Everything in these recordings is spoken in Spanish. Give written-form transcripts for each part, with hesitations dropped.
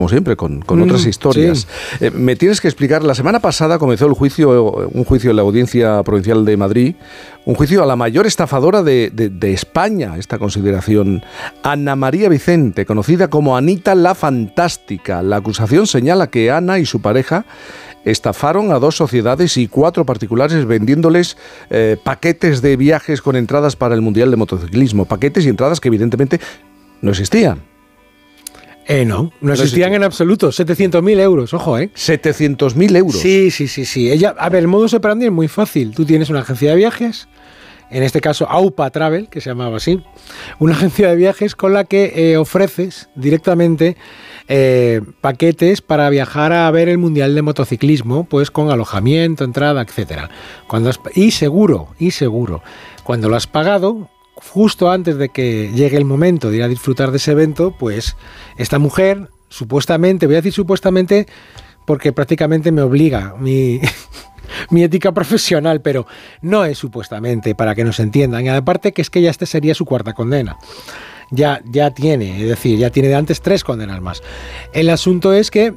como siempre, con otras historias. Sí. Me tienes que explicar, la semana pasada comenzó un juicio en la Audiencia Provincial de Madrid, un juicio a la mayor estafadora de España, esta consideración, Ana María Vicente, conocida como Anita la Fantástica. La acusación señala que Ana y su pareja estafaron a 2 sociedades y 4 particulares vendiéndoles paquetes de viajes con entradas para el Mundial de Motociclismo, paquetes y entradas que evidentemente no existían. No existían en absoluto. 700.000 euros, ojo, 700.000 euros. Sí. Ella, a ver, el modus operandi es muy fácil. Tú tienes una agencia de viajes, en este caso AUPA Travel, que se llamaba así, una agencia de viajes con la que ofreces directamente paquetes para viajar a ver el Mundial de Motociclismo, pues con alojamiento, entrada, etcétera. Y seguro, cuando lo has pagado, justo antes de que llegue el momento de ir a disfrutar de ese evento, pues esta mujer, supuestamente, voy a decir supuestamente porque prácticamente me obliga mi ética profesional, pero no es supuestamente, para que nos entiendan. Y aparte que es que ya esta sería su 4ª condena. Ya tiene, es decir, ya tiene de antes 3 condenas más. El asunto es que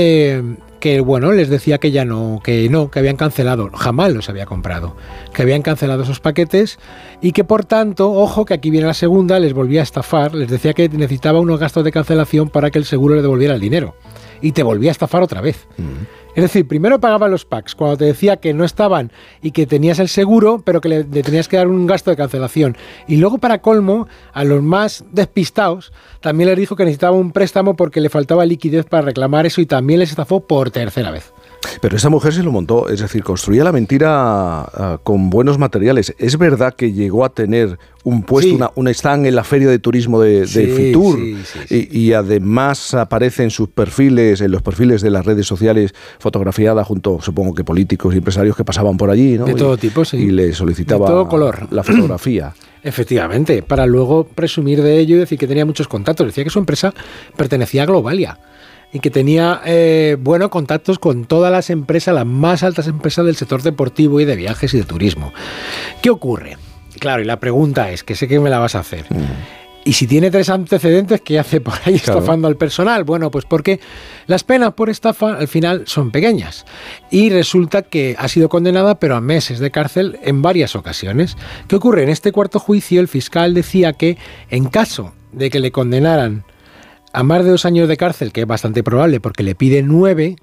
bueno, les decía que que habían cancelado, jamás los había comprado, que habían cancelado esos paquetes y que por tanto, ojo, que aquí viene la segunda, les volvía a estafar, les decía que necesitaba unos gastos de cancelación para que el seguro le devolviera el dinero y te volvía a estafar otra vez. Es decir, primero pagaba los packs cuando te decía que no estaban y que tenías el seguro, pero que le tenías que dar un gasto de cancelación. Y luego, para colmo, a los más despistados, también les dijo que necesitaba un préstamo porque le faltaba liquidez para reclamar eso y también les estafó por 3ª vez. Pero esa mujer se lo montó, es decir, construía la mentira con buenos materiales. ¿Es verdad que llegó a tener un puesto, un stand en la Feria de Turismo de Fitur? Sí. Y además aparece en sus perfiles, en los perfiles de las redes sociales, fotografiada junto, supongo que políticos y empresarios que pasaban por allí, ¿no? De todo tipo, sí. Y le solicitaba de todo color la fotografía. Efectivamente, para luego presumir de ello y decir que tenía muchos contactos. Decía que su empresa pertenecía a Globalia y que tenía contactos con todas las empresas, las más altas empresas del sector deportivo y de viajes y de turismo. ¿Qué ocurre? Claro, y la pregunta es, que sé que me la vas a hacer. Y si tiene 3 antecedentes, ¿qué hace por ahí estafando al personal? Bueno, pues porque las penas por estafa al final son pequeñas. Y resulta que ha sido condenada, pero a meses de cárcel en varias ocasiones. ¿Qué ocurre? En este 4º juicio, el fiscal decía que en caso de que le condenaran a más de 2 años de cárcel, que es bastante probable porque le pide 9,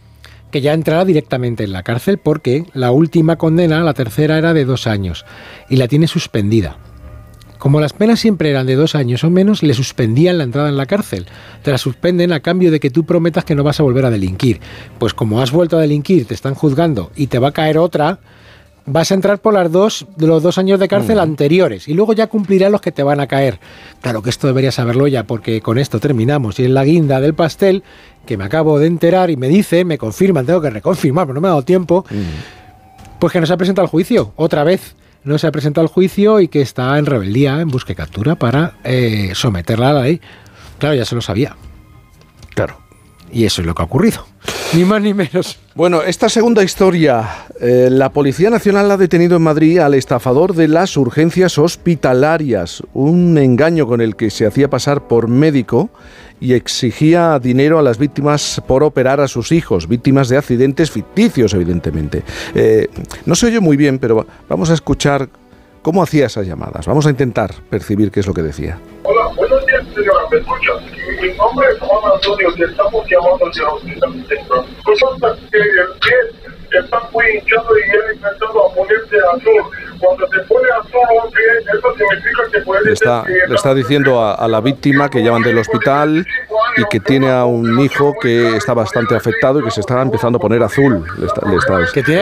que ya entrará directamente en la cárcel porque la última condena, la 3ª, era de 2 años y la tiene suspendida. Como las penas siempre eran de 2 años o menos, le suspendían la entrada en la cárcel. Te la suspenden a cambio de que tú prometas que no vas a volver a delinquir. Pues como has vuelto a delinquir, te están juzgando y te va a caer otra, vas a entrar por los 2 años de cárcel anteriores y luego ya cumplirás los que te van a caer. Claro que esto deberías saberlo ya, porque con esto terminamos. Y es la guinda del pastel que me acabo de enterar y me confirman, tengo que reconfirmar, pero no me ha dado tiempo, pues que no se ha presentado al juicio, otra vez. No se ha presentado al juicio y que está en rebeldía, en busca y captura para someterla a la ley. Claro, ya se lo sabía. Claro. Y eso es lo que ha ocurrido. Ni más ni menos. Bueno, esta segunda historia, la Policía Nacional ha detenido en Madrid al estafador de las urgencias hospitalarias, un engaño con el que se hacía pasar por médico y exigía dinero a las víctimas por operar a sus hijos, víctimas de accidentes ficticios, evidentemente. No se oye muy bien, pero vamos a escuchar cómo hacía esas llamadas. Vamos a intentar percibir qué es lo que decía. Hola, buenos días, señora, ¿me escucha? Mi nombre es Juan Antonio, te estamos llamando del hospital central. Resulta que el pie está muy hinchado y él ha intentado ponerse azul. Cuando se pone azul, eso significa que puede le está diciendo a la víctima que llaman del hospital y que tiene a un hijo que está bastante afectado y que se está empezando a poner azul. Que tiene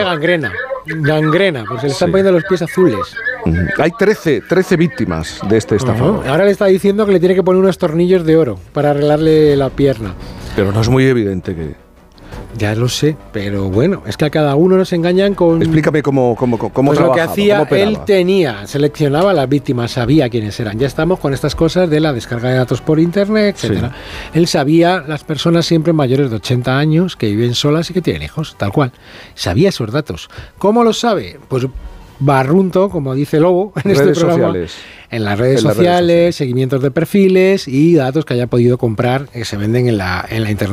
gangrena, pues se le están poniendo los pies azules. Hay 13 víctimas de este estafador. Ahora le está diciendo que le tiene que poner unos tornillos de oro para arreglarle la pierna. Pero no es muy evidente que... Ya lo sé, pero bueno, es que a cada uno nos engañan con... Explícame cómo pues trabajaba, lo que hacía, él seleccionaba a las víctimas, sabía quiénes eran. Ya estamos con estas cosas de la descarga de datos por internet, etcétera. Sí. Él sabía las personas siempre mayores de 80 años que viven solas y que tienen hijos, tal cual. Sabía esos datos. ¿Cómo los sabe? Pues barrunto, como dice Lobo en este programa, en las redes sociales, seguimientos de perfiles y datos que haya podido comprar que se venden en la internet.